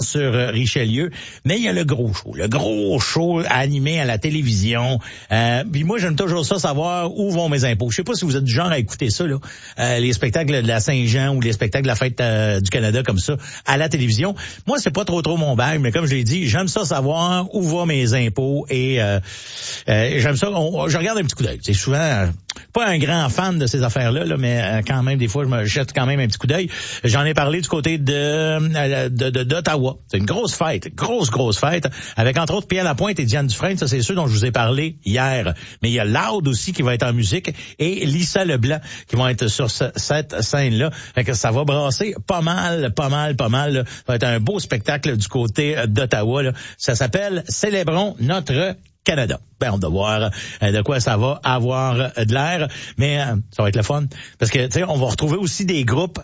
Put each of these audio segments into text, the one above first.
sur Richelieu. Mais il y a le gros show animé à la télévision. Puis moi, j'aime toujours ça, savoir où vont mes impôts. Je sais pas si vous êtes du genre à écouter ça, là, les spectacles de la Saint-Jean ou les spectacles de la Fête du Canada comme ça à la télévision. Moi, c'est pas trop mon bag, mais comme je l'ai dit, j'aime ça savoir où vont mes impôts et j'aime ça. Je regarde un petit coup d'œil. C'est souvent pas un grand fan de ces affaires-là, là, mais quand même, des fois, je me jette quand même un petit coup d'œil. J'en ai parlé du côté d'Ottawa. C'est une grosse fête, grosse fête, avec entre autres Pierre Lapointe et Diane Dufresne. Ça, c'est ceux dont je vous ai parlé hier. Mais il y a Loud aussi qui va être en musique et Lisa Leblanc qui vont être sur cette scène-là. Fait que ça va brasser pas mal. Là. Ça va être un beau spectacle du côté d'Ottawa. Là. Ça s'appelle Célébrons notre Canada. Ben, on doit voir de quoi ça va avoir de l'air, mais ça va être le fun. Parce que, tu sais, on va retrouver aussi des groupes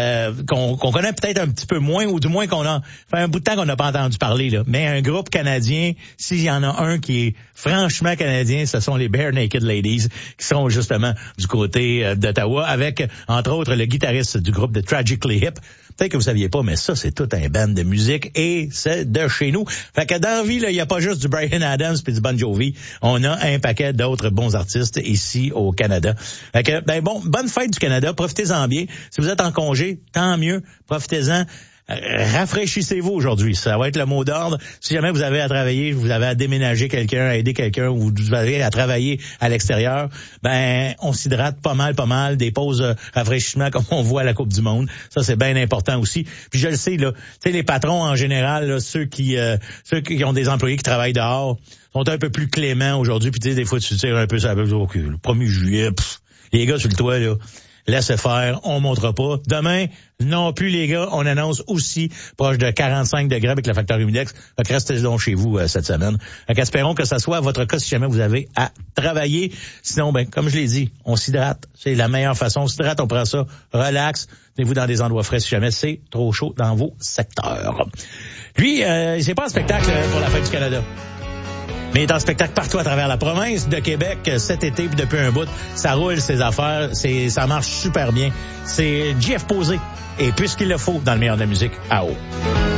qu'on connaît peut-être un petit peu moins, ou du moins qu'on a fait un bout de temps qu'on n'a pas entendu parler, là. Mais un groupe canadien, s'il y en a un qui est franchement canadien, ce sont les Bare Naked Ladies, qui sont justement du côté d'Ottawa, avec, entre autres, le guitariste du groupe de Tragically Hip. Peut-être que vous saviez pas, mais ça, c'est tout un band de musique et c'est de chez nous. Fait que dans la vie, il n'y a pas juste du Bryan Adams puis du Bon Jovi. On a un paquet d'autres bons artistes ici au Canada. Fait que, ben bon, bonne fête du Canada. Profitez-en bien. Si vous êtes en congé, tant mieux. Profitez-en. Rafraîchissez-vous aujourd'hui. Ça va être le mot d'ordre. Si jamais vous avez à travailler, vous avez à déménager quelqu'un, à aider quelqu'un, ou vous avez à travailler à l'extérieur, ben, on s'hydrate pas mal, des pauses rafraîchissement comme on voit à la Coupe du Monde. Ça, c'est bien important aussi. Puis je le sais, là, tu sais, les patrons en général, là, ceux qui ont des employés qui travaillent dehors, sont un peu plus cléments aujourd'hui. Puis tu sais, des fois, tu tires un peu ça. OK, le 1er juillet, les gars sur le toit, là, laissez faire, on montrera pas. Demain, non plus, les gars, on annonce aussi proche de 45 degrés avec le facteur humidex. Fait que restez donc chez vous cette semaine. Fait qu'espérons que ça soit votre cas si jamais vous avez à travailler. Sinon, ben, comme je l'ai dit, on s'hydrate. C'est la meilleure façon. On s'hydrate, on prend ça, relax. Tenez-vous dans des endroits frais si jamais c'est trop chaud dans vos secteurs. Lui, c'est pas un spectacle pour la Fête du Canada. Mais il est en spectacle partout à travers la province de Québec cet été, puis depuis un bout, ça roule ses affaires, ça marche super bien. C'est Jeff Posé, et puisqu'il le faut dans le meilleur de la musique, à haut.